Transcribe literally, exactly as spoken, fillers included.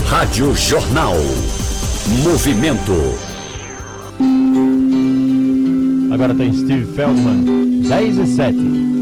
Rádio Jornal. Movimento. Agora tem Steve Feldman, dez e sete.